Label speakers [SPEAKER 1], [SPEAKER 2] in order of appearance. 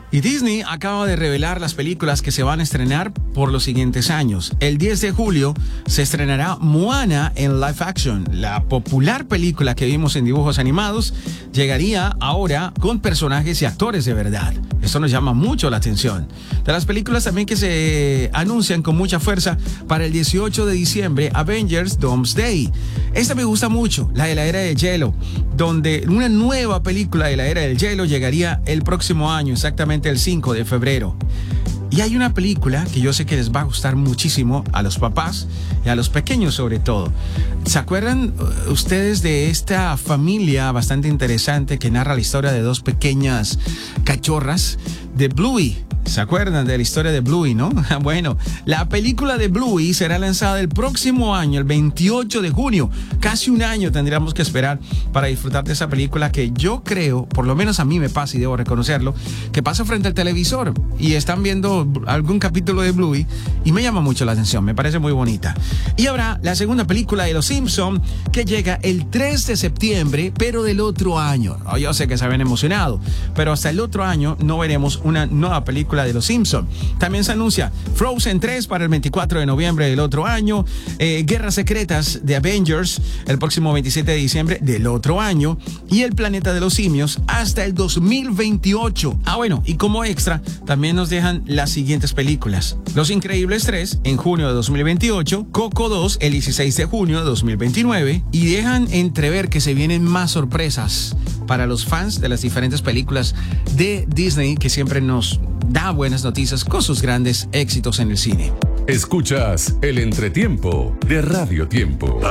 [SPEAKER 1] Y Disney acaba de revelar las películas que se van a estrenar por los siguientes años. El 10 de julio se estrenará Moana en live action. La popular película que vimos en dibujos animados llegaría ahora con personajes y actores de verdad. Esto nos llama mucho la atención. De las películas también que se anuncian con mucha fuerza para el 18 de diciembre, Avengers Doomsday. Esta me gusta mucho, la de la Era de Hielo, donde una nueva película de la Era del Hielo llegaría el próximo año, exactamente el 5 de febrero. Y hay una película que yo sé que les va a gustar muchísimo a los papás y a los pequeños sobre todo. ¿Se acuerdan ustedes de esta familia bastante interesante que narra la historia de dos pequeñas cachorras de Bluey? ¿Se acuerdan de la historia de Bluey, no? Bueno, la película de Bluey será lanzada el próximo año, el 28 de junio. Casi un año tendríamos que esperar para disfrutar de esa película que yo creo, por lo menos a mí me pasa y debo reconocerlo, que paso frente al televisor y están viendo algún capítulo de Bluey y me llama mucho la atención, me parece muy bonita. Y habrá la segunda película de Los Simpson que llega el 3 de septiembre, pero del otro año. Yo sé que se habían emocionado, pero hasta el otro año no veremos una nueva película de Los Simpson. También se anuncia Frozen 3 para el 24 de noviembre del otro año, Guerras Secretas de Avengers el próximo 27 de diciembre del otro año y El Planeta de los Simios hasta el 2028. Bueno, y como extra también nos dejan las siguientes películas: Los Increíbles 3 en junio de 2028, Coco 2 el 16 de junio de 2029 y dejan entrever que se vienen más sorpresas para los fans de las diferentes películas de Disney, que siempre nos da buenas noticias con sus grandes éxitos en el cine.
[SPEAKER 2] Escuchas El Entretiempo de Radio Tiempo.